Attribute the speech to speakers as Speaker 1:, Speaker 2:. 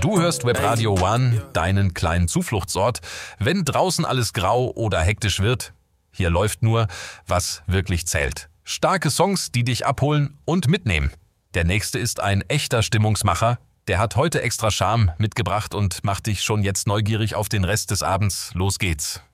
Speaker 1: Du hörst Webradio One, deinen kleinen Zufluchtsort, wenn draußen alles grau oder hektisch wird. Hier läuft nur, was wirklich zählt. Starke Songs, die dich abholen und mitnehmen. Der nächste ist ein echter Stimmungsmacher. Der hat heute extra Charme mitgebracht und macht dich schon jetzt neugierig auf den Rest des Abends. Los geht's.